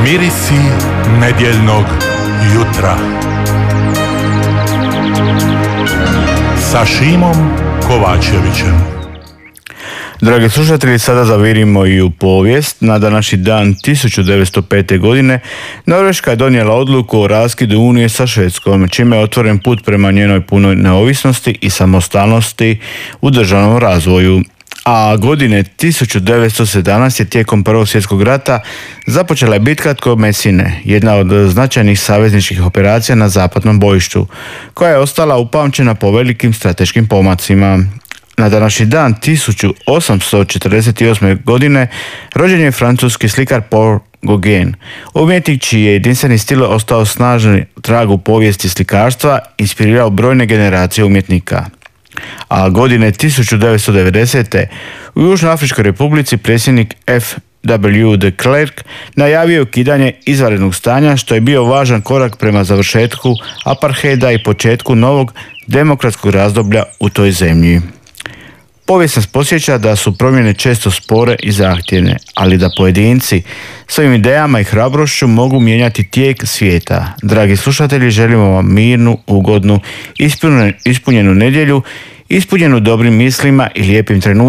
Mirisi nedjeljnog jutra sa Šimom Kovačevićem. Dragi slušatelji, sada zavirimo i u povijest. Na današnji dan 1905. godine Norveška je donijela odluku o raskidu unije sa Švedskom, čime je otvoren put prema njenoj punoj neovisnosti i samostalnosti u državnom razvoju. A godine 1917. tijekom Prvog svjetskog rata započela je bitka kod Mesine, jedna od značajnih savezničkih operacija na zapadnom bojištu, koja je ostala upamćena po velikim strateškim pomacima. Na današnji dan 1848. godine rođen je francuski slikar Paul Gauguin, umjetnik čiji je jedinstveni stil ostao snažan trag u povijesti slikarstva, inspirirao brojne generacije umjetnika. A godine 1990. u Južnoafričkoj republici predsjednik F.W. de Klerk najavio ukidanje izvanrednog stanja, što je bio važan korak prema završetku apartheida i početku novog demokratskog razdoblja u toj zemlji. Povijest nas podsjeća da su promjene često spore i zahtjevne, ali da pojedinci svojim idejama i hrabrošću mogu mijenjati tijek svijeta. Dragi slušatelji, želimo vam mirnu, ugodnu, ispunjenu nedjelju, ispunjenu dobrim mislima i lijepim trenucima